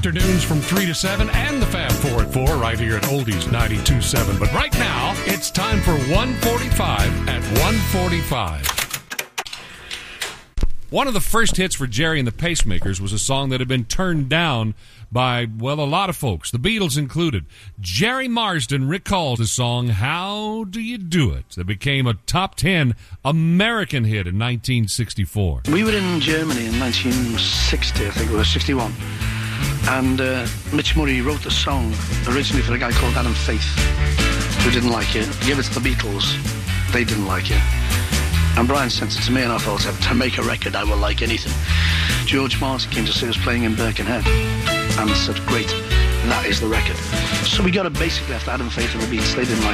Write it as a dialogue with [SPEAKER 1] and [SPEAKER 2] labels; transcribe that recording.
[SPEAKER 1] Afternoons from 3 to 7 and the Fab 4 at 4 right here at Oldies 92.7. But right now, it's time for 145 at 145. One of the first hits for Jerry and the Pacemakers was a song that had been turned down by, well, a lot of folks, the Beatles included. Jerry Marsden recalls the song How Do You Do It that became a top 10 American hit in 1964.
[SPEAKER 2] We were in Germany in 1960, I think it was, 61. And Mitch Murray wrote the song originally for a guy called Adam Faith, who didn't like it. He gave it to the Beatles. They didn't like it. And Brian sent it to me, and I thought, to make a record, I will like anything. George Martin came to see us playing in Birkenhead and said, great, that is the record. So we got it basically after Adam Faith and the Beatles. They didn't like it.